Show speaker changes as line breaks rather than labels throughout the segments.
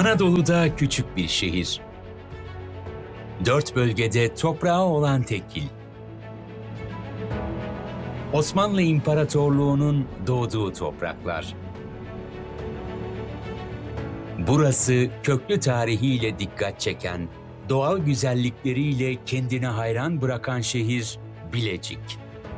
Anadolu'da küçük bir şehir. 4 bölgede toprağı olan tek il. Osmanlı İmparatorluğu'nun doğduğu topraklar. Burası köklü tarihiyle dikkat çeken, doğal güzellikleriyle kendine hayran bırakan şehir Bilecik.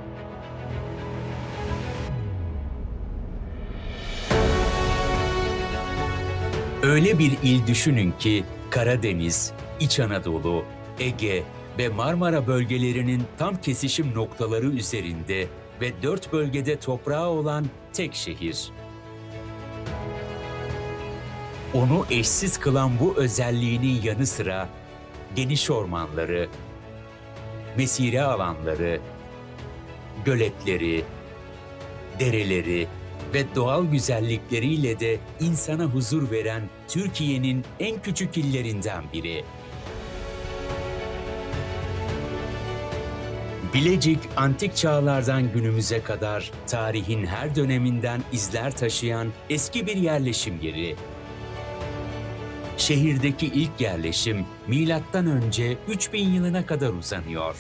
Öyle bir il düşünün ki Karadeniz, İç Anadolu, Ege ve Marmara bölgelerinin tam kesişim noktaları üzerinde ve 4 bölgede toprağı olan tek şehir. Onu eşsiz kılan bu özelliğinin yanı sıra geniş ormanları, mesire alanları, göletleri, dereleri ve doğal güzellikleriyle de insana huzur veren Türkiye'nin en küçük illerinden biri. Bilecik, antik çağlardan günümüze kadar tarihin her döneminden izler taşıyan eski bir yerleşim yeri. Şehirdeki ilk yerleşim M.Ö. 3000 yılına kadar uzanıyor.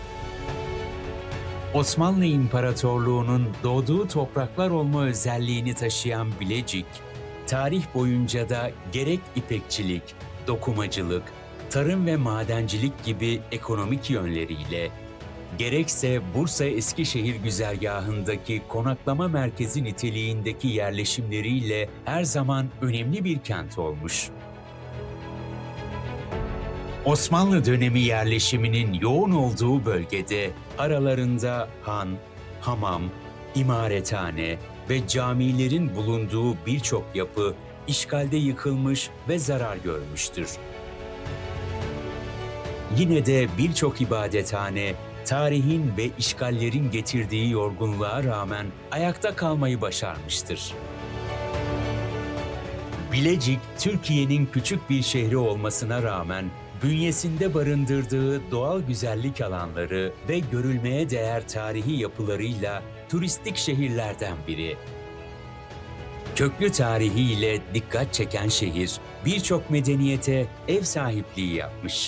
Osmanlı İmparatorluğu'nun doğduğu topraklar olma özelliğini taşıyan Bilecik, tarih boyunca da gerek ipekçilik, dokumacılık, tarım ve madencilik gibi ekonomik yönleriyle, gerekse Bursa-Eskişehir güzergahındaki konaklama merkezi niteliğindeki yerleşimleriyle her zaman önemli bir kent olmuş. Osmanlı dönemi yerleşiminin yoğun olduğu bölgede aralarında han, hamam, imarethane ve camilerin bulunduğu birçok yapı işgalde yıkılmış ve zarar görmüştür. Yine de birçok ibadethane tarihin ve işgallerin getirdiği yorgunluğa rağmen ayakta kalmayı başarmıştır. Bilecik, Türkiye'nin küçük bir şehri olmasına rağmen bünyesinde barındırdığı doğal güzellik alanları ve görülmeye değer tarihi yapılarıyla turistik şehirlerden biri. Köklü tarihiyle dikkat çeken şehir, birçok medeniyete ev sahipliği yapmış.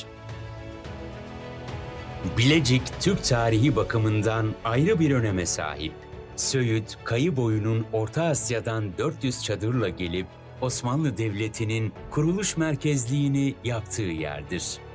Bilecik, Türk tarihi bakımından ayrı bir öneme sahip. Söğüt, Kayıboyu'nun Orta Asya'dan 400 çadırla gelip Osmanlı Devleti'nin kuruluş merkezliğini yaptığı yerdir.